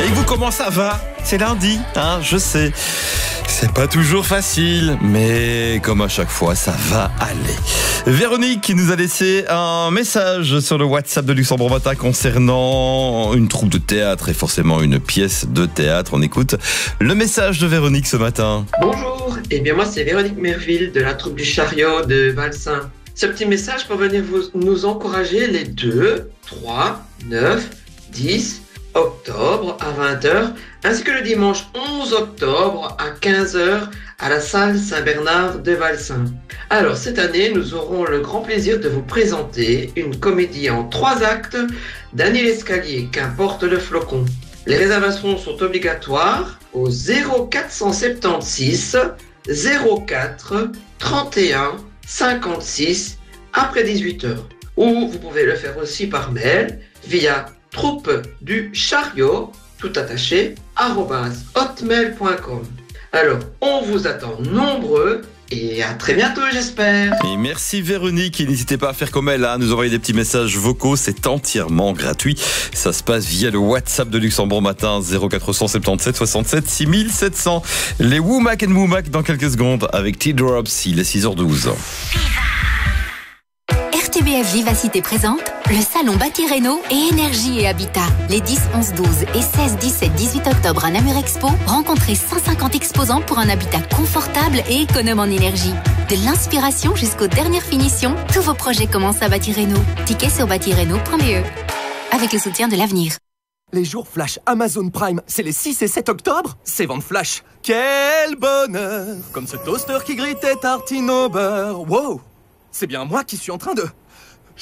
Et vous, comment ça va? C'est lundi, hein, je sais. C'est pas toujours facile, mais comme à chaque fois, ça va aller. Véronique qui nous a laissé un message sur le WhatsApp de Luxembourg Matin concernant une troupe de théâtre et forcément une pièce de théâtre. On écoute le message de Véronique ce matin. Bonjour, moi c'est Véronique Merville de la troupe du Chariot de Valsin. Ce petit message pour venir nous encourager les 2, 3, 9, 10 octobre à 20h, ainsi que le dimanche 11 octobre à 15h à la salle Saint-Bernard de Valsin. Alors cette année, nous aurons le grand plaisir de vous présenter une comédie en 3 actes d'Annie Lescalier, Qu'importe le flocon. Les réservations sont obligatoires au 0476 04 31 56 après 18h. Ou vous pouvez le faire aussi par mail via troupe du chariot, tout attaché, @hotmail.com. Alors, on vous attend nombreux et à très bientôt, j'espère. Et merci Véronique, et n'hésitez pas à faire comme elle, à nous envoyer des petits messages vocaux, c'est entièrement gratuit. Ça se passe via le WhatsApp de Luxembourg Matin, 0477 67 6700. Les Womack and Womack dans quelques secondes avec T-Drops, il est 6h12. RTBF Vivacité présente le salon Bâti Réno et Énergie et Habitat. Les 10, 11, 12 et 16, 17, 18 octobre à Namur Expo, rencontrez 150 exposants pour un habitat confortable et économe en énergie. De l'inspiration jusqu'aux dernières finitions, tous vos projets commencent à Bâti Réno. Tickets sur bâtireno.be. Avec le soutien de l'avenir. Les jours flash Amazon Prime, c'est les 6 et 7 octobre. C'est vente flash. Quel bonheur! Comme ce toaster qui grille tes tartines au beurre. Wow! C'est bien moi qui suis en train de